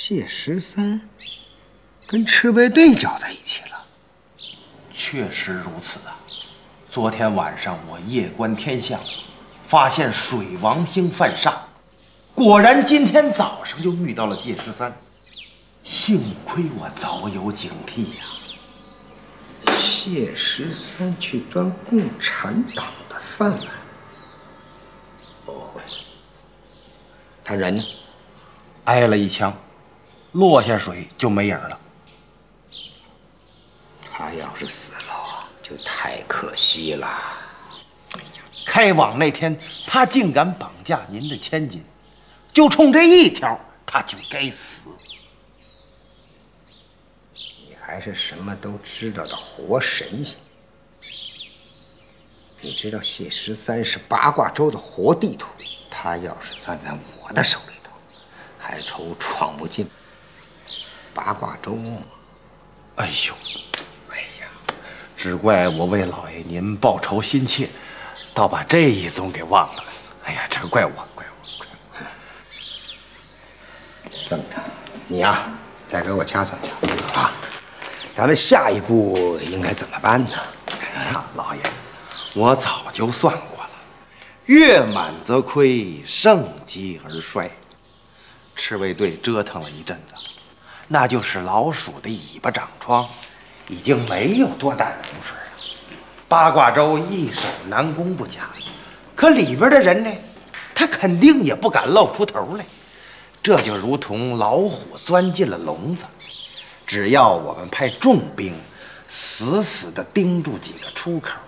谢13跟赤卫队搅在一起了。 确实如此啊！昨天晚上我夜观天象，发现水王星犯煞，果然今天早上就遇到了谢13。幸亏我早有警惕呀！ 谢13去端共产党的饭碗，不会。他人呢？ 挨了一枪，落下水就没影了。 他要是死了啊，就太可惜了。 哎呀，开网那天他竟敢绑架您的千金，就冲这一条，他就该死。 你还是什么都知道的活神仙。你知道谢13是八卦洲的活地图，他要是攥在我的手里头，还愁闯不进八卦洲吗？ 哎呦，哎呀，只怪我为老爷您报仇心切，倒把这一宗给忘了。哎呀，这怪我，怪我。 这么着，你呀，再给我掐算掐啊，咱们下一步应该怎么办呢？ 哎呀，老爷，我早就算过了，月满则亏，盛极而衰。赤卫队折腾了一阵子，那就是老鼠的尾巴长疮，已经没有多大风水了。八卦洲易守难攻不假，可里边的人呢，他肯定也不敢露出头来。这就如同老虎钻进了笼子，只要我们派重兵死死地盯住几个出口，